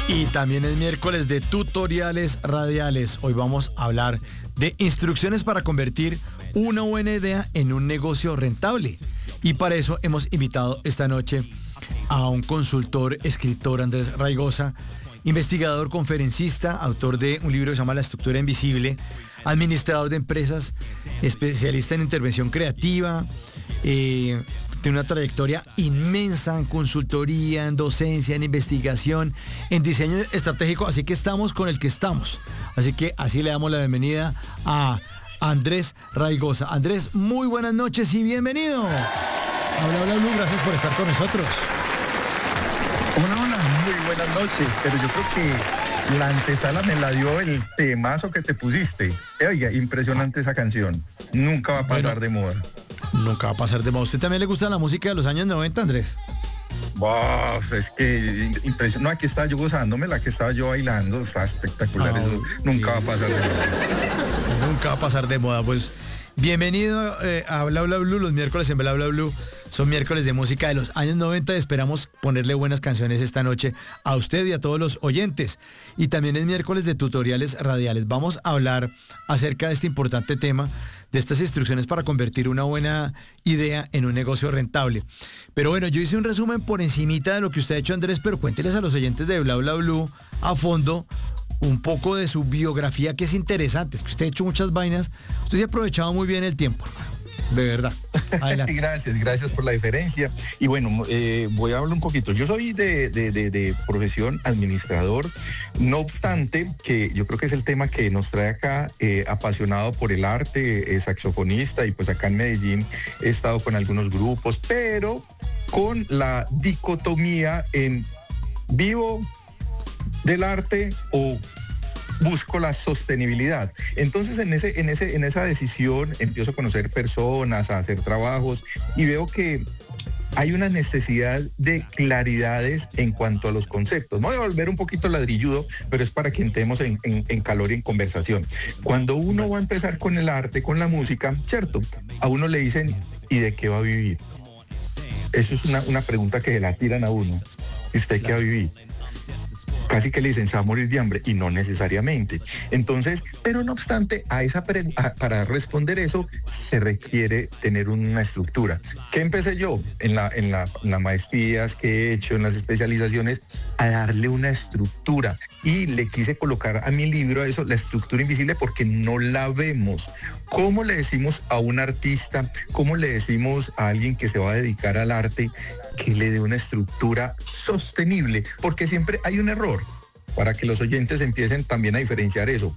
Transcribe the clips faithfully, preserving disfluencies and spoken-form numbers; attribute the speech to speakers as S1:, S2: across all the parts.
S1: Y también es miércoles de tutoriales radiales. Hoy vamos a hablar de instrucciones para convertir una buena idea en un negocio rentable. Y para eso hemos invitado esta noche a un consultor, escritor, Andrés Raigosa, investigador, conferencista, autor de un libro que se llama La estructura invisible, administrador de empresas, especialista en intervención creativa, eh, tiene una trayectoria inmensa en consultoría, en docencia, en investigación, en diseño estratégico, así que estamos con el que estamos. Así que así le damos la bienvenida a Andrés Raigosa. Andrés, muy buenas noches y bienvenido. Hola, hola, Blue, gracias por estar con nosotros.
S2: Hola, hola, muy buenas noches, pero yo creo que la antesala me la dio el temazo que te pusiste. Oiga, impresionante esa canción, nunca va a pasar bueno, de moda.
S1: Nunca va a pasar de moda. ¿Usted también le gusta la música de los años noventa, Andrés?
S2: Wow, es que impresionante. No, aquí estaba yo gozándome, la que estaba yo bailando, está espectacular. Ah, eso nunca va a pasar de moda.
S1: Nunca va a pasar de moda, pues. Bienvenido eh, a Bla Bla Blue. Los miércoles en Bla Bla Blue son miércoles de música de los años noventa y esperamos ponerle buenas canciones esta noche a usted y a todos los oyentes. Y también es miércoles de tutoriales radiales. Vamos a hablar acerca de este importante tema, de estas instrucciones para convertir una buena idea en un negocio rentable. Pero bueno, yo hice un resumen por encimita de lo que usted ha hecho, Andrés, pero cuénteles a los oyentes de Bla Bla Blue a fondo un poco de su biografía, que es interesante. Es que usted ha hecho muchas vainas. Usted se ha aprovechado muy bien el tiempo, de verdad. Adelante.
S2: Gracias, gracias por la diferencia. Y bueno, eh, voy a hablar un poquito. Yo soy de, de, de, de profesión administrador. No obstante, que yo creo que es el tema que nos trae acá, eh, apasionado por el arte, eh, saxofonista, y pues acá en Medellín he estado con algunos grupos, pero con la dicotomía en vivo del arte o busco la sostenibilidad. Entonces en ese, en ese, en esa decisión empiezo a conocer personas, a hacer trabajos y veo que hay una necesidad de claridades en cuanto a los conceptos. Me voy a volver un poquito ladrilludo, pero es para que entremos en, en, en calor y en conversación. Cuando uno va a empezar con el arte, con la música, cierto, a uno le dicen, ¿y de qué va a vivir? Eso es una, una pregunta que se la tiran a uno. ¿Y usted qué va a vivir? Casi que le dicen, se va a morir de hambre, y no necesariamente. Entonces, pero no obstante, a esa pre- a, para responder eso, se requiere tener una estructura. ¿Qué empecé yo? En la, en la, en las maestrías que he hecho, en las especializaciones, a darle una estructura. Y le quise colocar a mi libro a eso, la estructura invisible, porque no la vemos. ¿Cómo le decimos a un artista, cómo le decimos a alguien que se va a dedicar al arte, que le dé una estructura sostenible? Porque siempre hay un error, para que los oyentes empiecen también a diferenciar eso.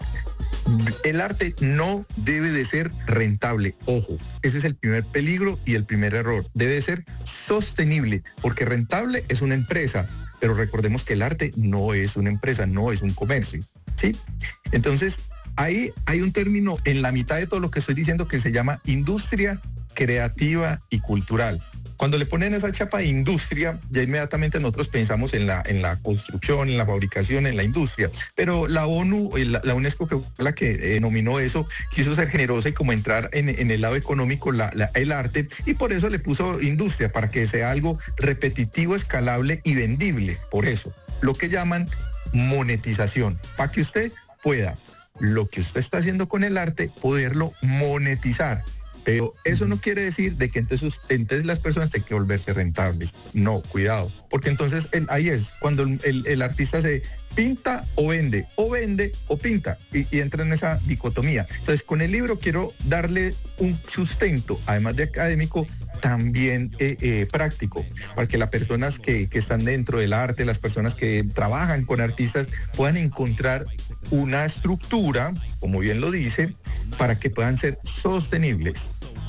S2: El arte no debe de ser rentable, ojo, ese es el primer peligro y el primer error. Debe ser sostenible, porque rentable es una empresa, pero recordemos que el arte no es una empresa, no es un comercio, ¿sí? Entonces, ahí hay un término en la mitad de todo lo que estoy diciendo que se llama industria creativa y cultural. Cuando le ponen esa chapa de industria, ya inmediatamente nosotros pensamos en la, en la construcción, en la fabricación, en la industria. Pero la ONU, la, la UNESCO, que fue la que eh, nominó eso, quiso ser generosa y como entrar en, en el lado económico, la, la, el arte, y por eso le puso industria, para que sea algo repetitivo, escalable y vendible. Por eso, lo que llaman monetización, para que usted pueda, lo que usted está haciendo con el arte, poderlo monetizar. Pero eso no quiere decir de que entonces, entonces las personas tienen que volverse rentables. No, cuidado, porque entonces el, ahí es cuando el, el, el artista se pinta o vende, o vende o pinta, y, y entra en esa dicotomía. Entonces, con el libro quiero darle un sustento, además de académico, también eh, eh, práctico, para que las personas que, que están dentro del arte, las personas que trabajan con artistas, puedan encontrar una estructura, como bien lo dice, para que puedan ser sostenibles.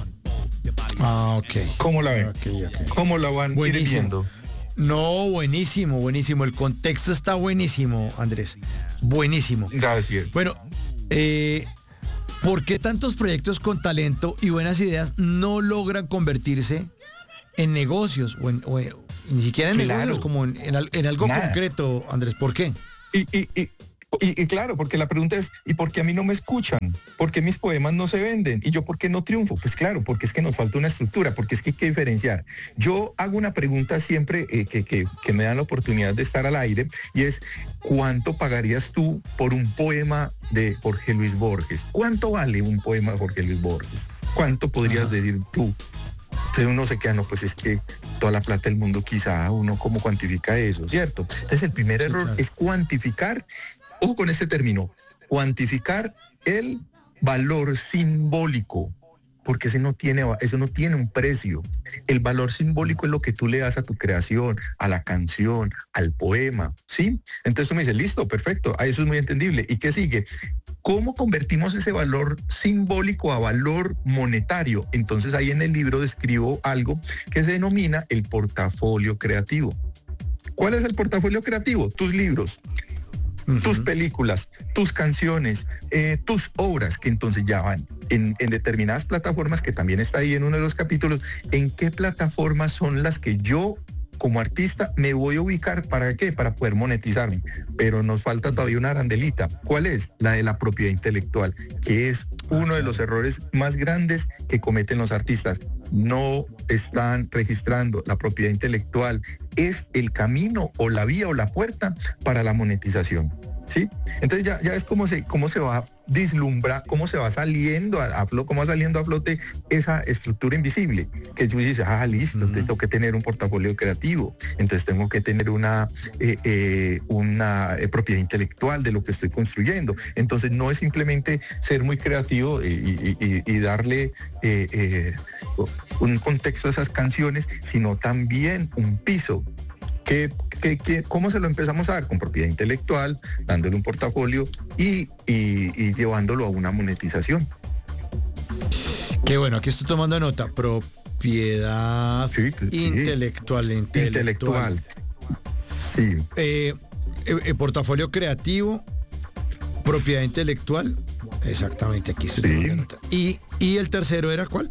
S1: Ah, ok.
S2: ¿Cómo la ven?
S1: Okay, okay.
S2: ¿Cómo la van a ir viendo?
S1: No, buenísimo, buenísimo. El contexto está buenísimo, Andrés. Buenísimo.
S2: Gracias.
S1: Bueno, eh, ¿por qué tantos proyectos con talento y buenas ideas no logran convertirse en negocios? O, en, o en, ni siquiera en claro. negocios, como en, en, en algo Nada. concreto, Andrés. ¿Por qué?
S2: Y, y, y Y, y claro, porque la pregunta es, ¿y por qué a mí no me escuchan? ¿Por qué mis poemas no se venden? ¿Y yo por qué no triunfo? Pues claro, porque es que nos falta una estructura, porque es que hay que diferenciar. Yo hago una pregunta siempre eh, que, que, que me dan la oportunidad de estar al aire, y es, ¿cuánto pagarías tú por un poema de Jorge Luis Borges? ¿Cuánto vale un poema de Jorge Luis Borges? ¿Cuánto podrías Ajá. decir tú? Entonces uno se queda, no, pues es que toda la plata del mundo, quizá uno cómo cuantifica eso, ¿cierto? Entonces el primer sí, error claro. es cuantificar. Ojo con este término, cuantificar el valor simbólico, porque ese no tiene, eso no tiene un precio. El valor simbólico es lo que tú le das a tu creación, a la canción, al poema, ¿sí? Entonces tú me dices, listo, perfecto, eso es muy entendible. ¿Y qué sigue? ¿Cómo convertimos ese valor simbólico a valor monetario? Entonces ahí en el libro describo algo que se denomina el portafolio creativo. ¿Cuál es el portafolio creativo? Tus libros, Uh-huh. tus películas, tus canciones, eh, tus obras, que entonces ya van en, en determinadas plataformas, que también está ahí en uno de los capítulos. ¿En qué plataformas son las que yo como artista me voy a ubicar? ¿Para qué? Para poder monetizarme. Pero nos falta todavía una arandelita. ¿Cuál es? La de la propiedad intelectual, que es uno de los errores más grandes que cometen los artistas. No están registrando la propiedad intelectual. Es el camino o la vía o la puerta para la monetización, ¿sí? Entonces ya, ya es como se, cómo se va vislumbra, cómo se va saliendo a, a cómo va saliendo a flote esa estructura invisible, que tú dices, ah, listo, uh-huh. entonces tengo que tener un portafolio creativo, entonces tengo que tener una, eh, eh, una eh, propiedad intelectual de lo que estoy construyendo. Entonces no es simplemente ser muy creativo y, y, y, y darle eh, eh, un contexto a esas canciones, sino también un piso. ¿Qué, qué, qué, ¿Cómo se lo empezamos a dar? Con propiedad intelectual, dándole un portafolio y, y, y llevándolo a una monetización.
S1: Qué bueno, aquí estoy tomando nota. Propiedad sí, intelectual,
S2: sí. intelectual. Intelectual. Sí.
S1: Eh, eh, portafolio creativo, propiedad intelectual. Exactamente, aquí estoy sí. tomando nota. Y, y el tercero era ¿cuál?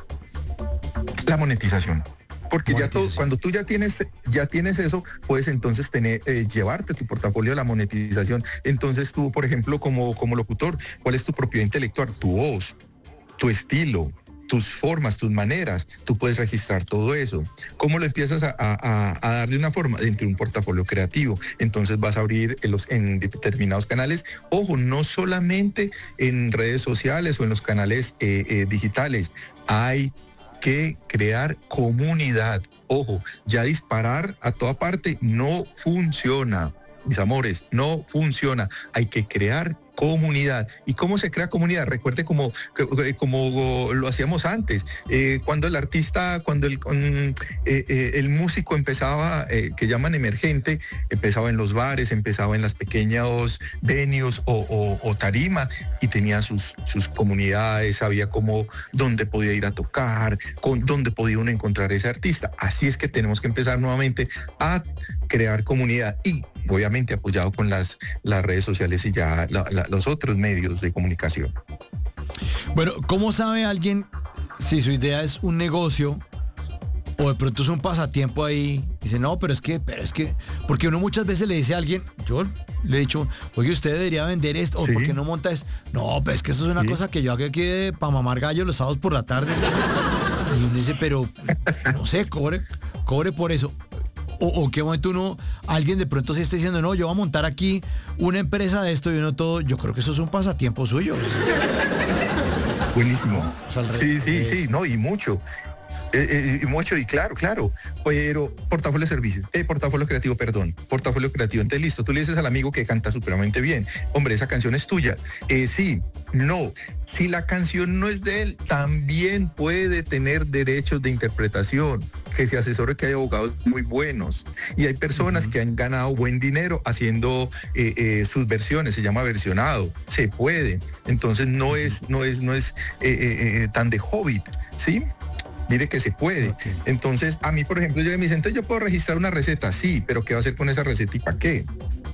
S2: La monetización. Porque ya todo, cuando tú ya tienes, ya tienes eso, puedes entonces tener, eh, llevarte tu portafolio a la monetización. Entonces tú, por ejemplo, como, como locutor, ¿cuál es tu propiedad intelectual? Tu voz, tu estilo, tus formas, tus maneras. Tú puedes registrar todo eso. ¿Cómo lo empiezas a, a, a darle una forma? Dentro de un portafolio creativo. Entonces vas a abrir en, los, en determinados canales. Ojo, no solamente en redes sociales o en los canales eh, eh, digitales. Hay que crear comunidad. Ojo, ya disparar a toda parte no funciona, mis amores, no funciona. Hay que crear comunidad. ¿Y cómo se crea comunidad? Recuerde como, como lo hacíamos antes, eh, cuando el artista, cuando el, eh, eh, el músico empezaba, eh, que llaman emergente, empezaba en los bares, empezaba en las pequeños venues o, o, o tarima, y tenía sus, sus comunidades, sabía cómo, dónde podía ir a tocar, con, dónde podía uno encontrar ese artista. Así es que tenemos que empezar nuevamente a crear comunidad y obviamente apoyado con las, las redes sociales y ya la, la, los otros medios de comunicación.
S1: Bueno, ¿cómo sabe alguien si su idea es un negocio o de pronto es un pasatiempo ahí? Dice, no, pero es que, pero es que, porque uno muchas veces le dice a alguien, yo le he dicho, oye, usted debería vender esto, o ¿sí? ¿por qué no monta esto? No, pero es que eso es una ¿sí? cosa que yo hago aquí para mamar gallo los sábados por la tarde. Y uno dice, pero no sé, cobre, cobre por eso. O, o qué momento uno, alguien de pronto sí está diciendo, no, yo voy a montar aquí una empresa de esto y uno todo, yo creo que eso es un pasatiempo suyo.
S2: Buenísimo. O sea, sí, sí, sí, no, y mucho. Eh, eh, mucho y claro, claro, pero portafolio de servicios, eh, portafolio creativo, perdón, portafolio creativo. Entonces listo, tú le dices al amigo que canta supremamente bien, hombre, esa canción es tuya. Eh, sí, no, si la canción no es de él, también puede tener derechos de interpretación, que se asesore, que hay abogados muy buenos y hay personas uh-huh. que han ganado buen dinero haciendo eh, eh, sus versiones, se llama versionado, se puede. Entonces no es, no es, no es eh, eh, eh, tan de hobbit, ¿sí? Mire que se puede. Okay. Entonces, a mí, por ejemplo, yo me dicen, entonces yo puedo registrar una receta, sí, pero ¿qué va a hacer con esa receta y para qué?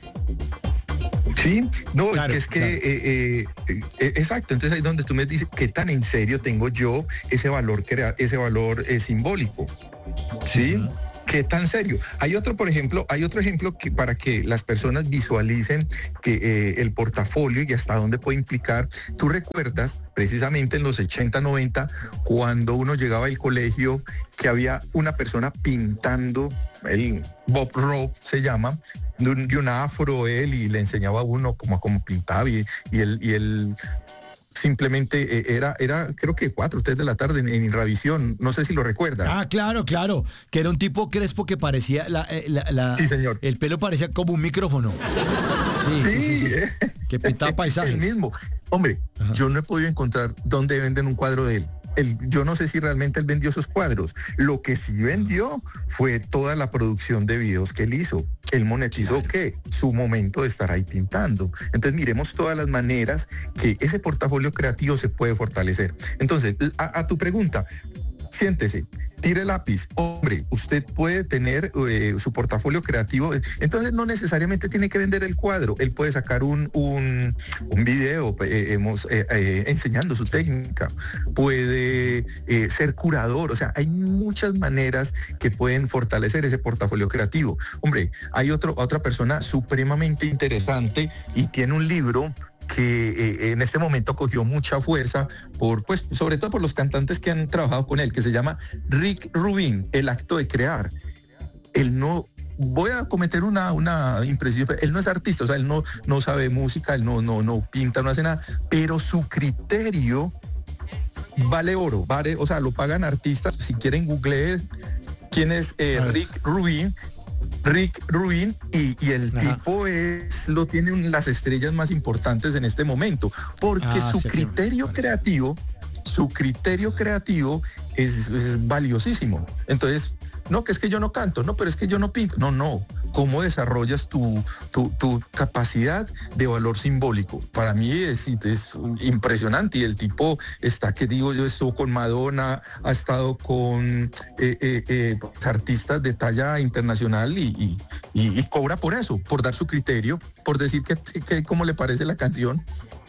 S2: Sí, no, claro, que es que, claro. eh, eh, eh, exacto, entonces ahí es donde tú me dices, ¿qué tan en serio tengo yo ese valor, crea, ese valor eh, simbólico? Sí. Uh-huh. ¿Qué tan serio? Hay otro, por ejemplo, hay otro ejemplo que para que las personas visualicen que eh, el portafolio y hasta dónde puede implicar. Tú recuerdas precisamente en los ochenta, noventa, cuando uno llegaba al colegio, que había una persona pintando, el Bob Rope se llama, de, un, de una afro él, y le enseñaba a uno cómo, cómo pintaba, y, y él... Y él simplemente eh, era, era creo que cuatro, tres de la tarde en, en Irravisión, no sé si lo recuerdas.
S1: Ah, claro, claro, que era un tipo crespo que parecía, la, eh, la, la,
S2: sí, señor.
S1: El pelo parecía como un micrófono. Sí, sí, sí, sí, sí.
S2: Eh.
S1: Que pintaba paisajes.
S2: El mismo. Hombre, Ajá. yo no he podido encontrar dónde venden un cuadro de él. El, yo no sé si realmente él vendió esos cuadros. Lo que sí vendió fue toda la producción de videos que él hizo. Él monetizó claro. que su momento de estar ahí pintando. Entonces miremos todas las maneras que ese portafolio creativo se puede fortalecer. Entonces, a, a tu pregunta, siéntese, tire lápiz. Hombre, usted puede tener eh, su portafolio creativo, entonces no necesariamente tiene que vender el cuadro, él puede sacar un, un, un video eh, hemos, eh, eh, enseñando su técnica, puede eh, ser curador, o sea, hay muchas maneras que pueden fortalecer ese portafolio creativo. Hombre, hay otro, otra persona supremamente interesante y tiene un libro que eh, en este momento cogió mucha fuerza, por, pues, sobre todo por los cantantes que han trabajado con él, que se llama Rick Rubin, El acto de crear. Él no, voy a cometer una, una imprecisión, él no es artista, o sea, él no, no sabe música, él no, no, no pinta, no hace nada, pero su criterio vale oro, vale, o sea, lo pagan artistas. Si quieren googlear quién es eh, Rick Rubin, Rick Rubin, y, y el Ajá. tipo es, lo tienen las estrellas más importantes en este momento, porque ah, su sí, criterio creativo, su criterio creativo es, es valiosísimo. Entonces, no, que es que yo no canto, no, pero es que yo no pinto. No, no. ¿Cómo desarrollas tu, tu, tu capacidad de valor simbólico? Para mí es, es impresionante. Y el tipo está, que digo yo, estuvo con Madonna, ha estado con eh, eh, eh, artistas de talla internacional y, y, y, y cobra por eso, por dar su criterio, por decir que, que cómo le parece la canción.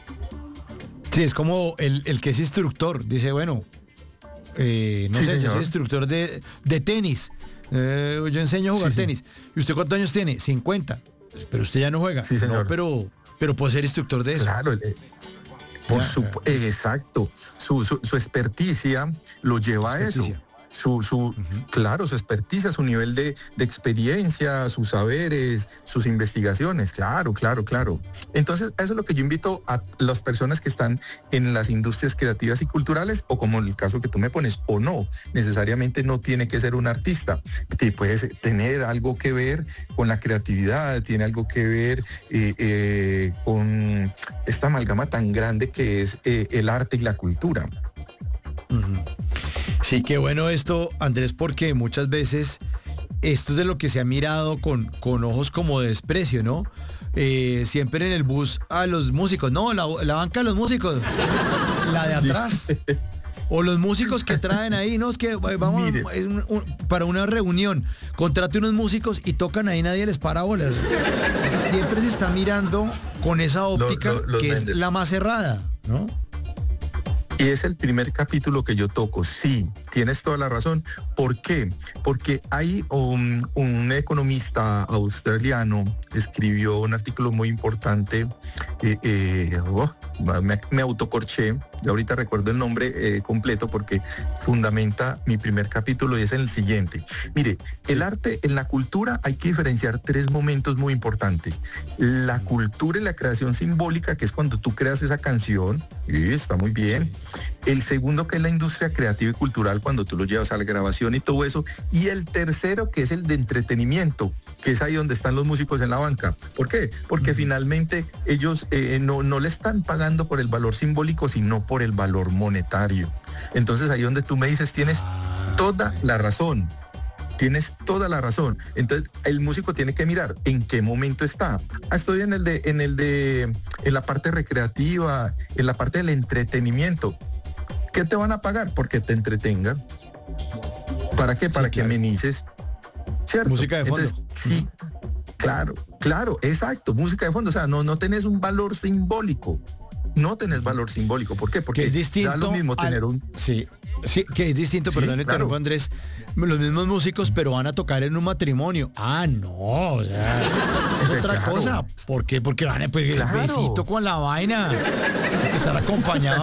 S1: Sí, es como el, el que es instructor, dice, bueno, eh, no sí, sé, señor. Yo soy instructor de, de tenis, eh, yo enseño a jugar sí, tenis. Sí. ¿Y usted cuántos años tiene? cincuenta. Pero usted ya no juega.
S2: Sí, señor.
S1: No, pero, pero puede ser instructor de eso.
S2: Claro, eh, por su, eh, exacto. Su, su, su experticia lo lleva a eso. Su, su, uh-huh. Claro, su experticia, su nivel de, de experiencia, sus saberes, sus investigaciones, claro, claro, claro. Entonces, eso es lo que yo invito a las personas que están en las industrias creativas y culturales, o como en el caso que tú me pones, o no, necesariamente no tiene que ser un artista, puede tener algo que ver con la creatividad, tiene algo que ver eh, eh, con esta amalgama tan grande que es eh, el arte y la cultura.
S1: Uh-huh. Sí, qué bueno esto, Andrés, porque muchas veces esto es de lo que se ha mirado con, con ojos como de desprecio, ¿no? Eh, siempre en el bus a los músicos, no, la, la banca de los músicos, la de atrás. Sí. O los músicos que traen ahí, no, es que vamos es un, un, para una reunión, contrate unos músicos y tocan ahí, nadie les para bolas. Siempre se está mirando con esa óptica lo, lo, que venden. Es la más cerrada, ¿no?
S2: Y es el primer capítulo que yo toco. Sí, tienes toda la razón. ¿Por qué? Porque hay un, un economista australiano escribió un artículo muy importante. Eh, eh, oh, me, me autocorché. Yo ahorita recuerdo el nombre eh, completo porque fundamenta mi primer capítulo y es el siguiente. Mire, el arte, en la cultura hay que diferenciar tres momentos muy importantes. La cultura y la creación simbólica, que es cuando tú creas esa canción, y está muy bien. Sí. El segundo, que es la industria creativa y cultural, cuando tú lo llevas a la grabación y todo eso. Y el tercero, que es el de entretenimiento, que es ahí donde están los músicos en la banca. ¿Por qué? Porque uh-huh. finalmente ellos eh, no, no le están pagando por el valor simbólico, sino por el valor monetario. Entonces ahí donde tú me dices, tienes toda la razón. Tienes toda la razón. Entonces, el músico tiene que mirar en qué momento está. Ah, estoy en el de, en el de, en la parte recreativa, en la parte del entretenimiento. ¿Qué te van a pagar? Porque te entretengan. ¿Para qué? Para sí, que claro. amenices. ¿Cierto?
S1: Música de fondo.
S2: Entonces, sí, claro, claro, exacto. Música de fondo. O sea, no, no tenés un valor simbólico. No tenés valor simbólico. ¿Por qué? Porque
S1: que es distinto
S2: da lo mismo tener
S1: al,
S2: un...
S1: Sí, Sí, que es distinto,
S2: Sí,
S1: perdón, le
S2: claro.
S1: interrumpo, Andrés. Los mismos músicos, pero van a tocar en un matrimonio. Ah, no, o sea, es otra
S2: Claro.
S1: cosa. ¿Por qué? Porque van a pues,
S2: Claro.
S1: besito con la vaina. Hay que estar acompañado.